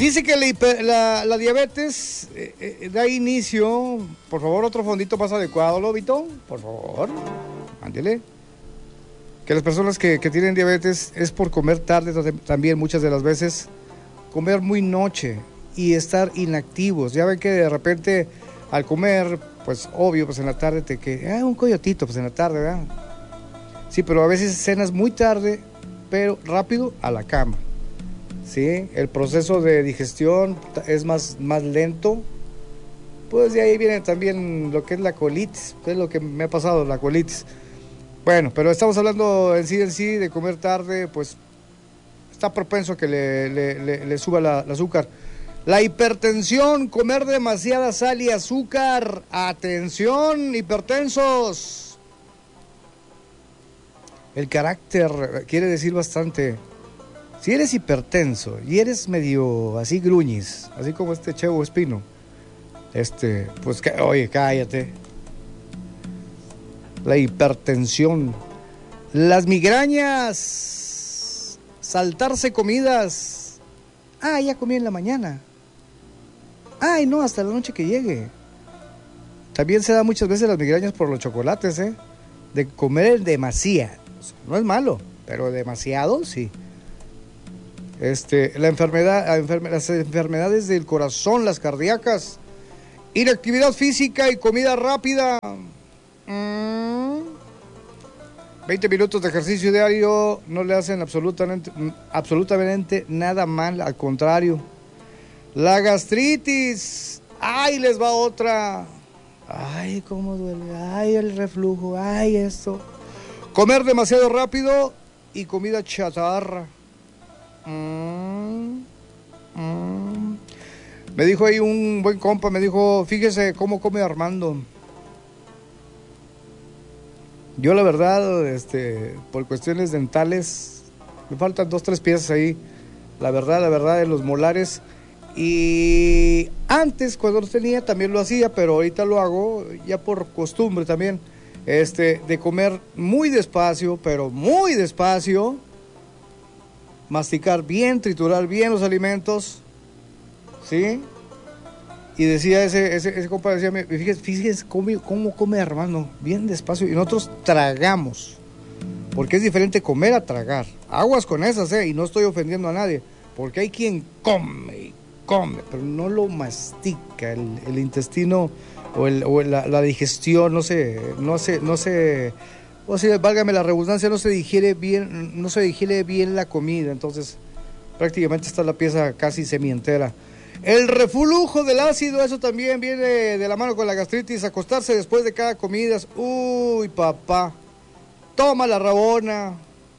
Dice que la diabetes da inicio. Por favor, otro fondito más adecuado, Lobito. Por favor, ándele. Que las personas que tienen diabetes es por comer tarde también, muchas de las veces. Comer muy noche y estar inactivos. Ya ven que de repente al comer, pues obvio, pues en la tarde un coyotito, pues en la tarde, ¿verdad? Sí, pero a veces cenas muy tarde, pero rápido a la cama. ¿Sí? El proceso de digestión es más lento. Pues de ahí viene también lo que es la colitis, que es lo que me ha pasado, la colitis. Bueno, pero estamos hablando en sí de comer tarde, pues está propenso a que le suba el azúcar. La hipertensión, comer demasiada sal y azúcar. Atención, hipertensos. El carácter quiere decir bastante. Si eres hipertenso y eres medio así gruñis, así como este Chevo Espino, pues oye, cállate. La hipertensión, las migrañas, saltarse comidas. Ya comí en la mañana. Ay, no, hasta la noche que llegue. También se da muchas veces las migrañas por los chocolates, de comer en demasía. O sea, no es malo, pero demasiado sí. Las enfermedades del corazón, las cardíacas, inactividad física y comida rápida. 20 minutos de ejercicio diario no le hacen absolutamente nada mal, al contrario. La gastritis, ¡ay, les va otra! ¡Ay, cómo duele! ¡Ay, el reflujo! ¡Ay, esto! Comer demasiado rápido y comida chatarra. Me dijo ahí un buen compa, me dijo, fíjese cómo come Armando. Yo la verdad, por cuestiones dentales, me faltan 2-3 piezas ahí. La verdad, de los molares. Y antes, cuando los tenía, también lo hacía, pero ahorita lo hago ya por costumbre también. De comer muy despacio, pero muy despacio. Masticar bien, triturar bien los alimentos, ¿sí? Y decía ese compa, decía, fíjese cómo come Armando, bien despacio, y nosotros tragamos, porque es diferente comer a tragar. Aguas con esas, y no estoy ofendiendo a nadie, porque hay quien come, pero no lo mastica, el intestino o la digestión, no sé, o sea, válgame la redundancia, no se digiere bien la comida, entonces prácticamente está la pieza casi semientera. El reflujo del ácido, eso también viene de la mano con la gastritis. Acostarse después de cada comida, uy papá, toma la rabona.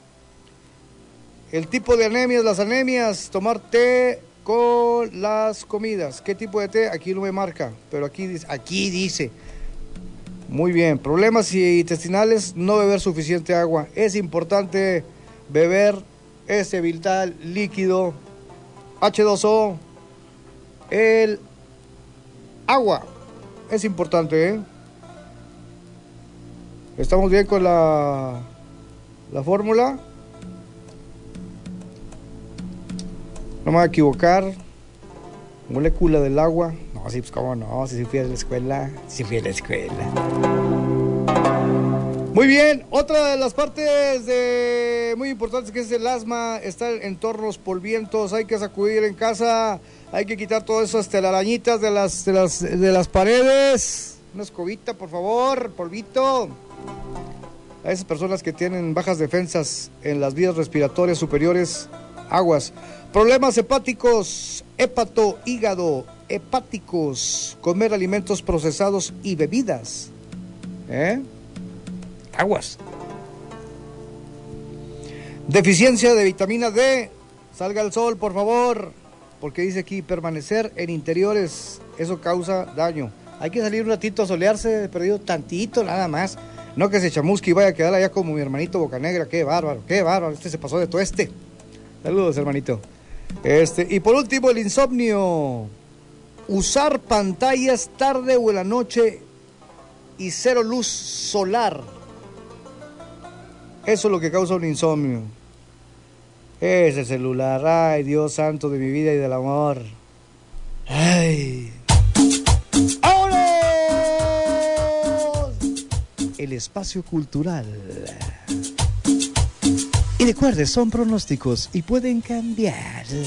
El tipo de anemias, las anemias, tomar té con las comidas. ¿Qué tipo de té? Aquí no me marca, pero aquí dice. Muy bien, problemas intestinales, no beber suficiente agua. Es importante beber ese vital líquido, H2O, el agua. Es importante, ¿Estamos bien con la fórmula? No me voy a equivocar. Molécula del agua. No, sí, pues cómo no, si fui a la escuela. Muy bien, otra de las partes muy importantes que es el asma, está en entornos polvientos, hay que sacudir en casa, hay que quitar todas esas telarañitas de las paredes. Una escobita, por favor, polvito. A esas personas que tienen bajas defensas en las vías respiratorias superiores, aguas. Problemas hepáticos, hígado, hepáticos, comer alimentos procesados y bebidas. Aguas. Deficiencia de vitamina D. Salga al sol, por favor. Porque dice aquí, permanecer en interiores, eso causa daño. Hay que salir un ratito a solearse, perdido tantito nada más. No que se chamusque y vaya a quedar allá como mi hermanito Bocanegra. Qué bárbaro. Se pasó de tueste. Saludos, hermanito. Y por último, el insomnio. Usar pantallas tarde o en la noche y cero luz solar. Eso es lo que causa un insomnio. Ese celular, ay, Dios santo de mi vida y del amor. Ay. ¡Vámonos! El espacio cultural. Y recuerde, son pronósticos y pueden cambiar.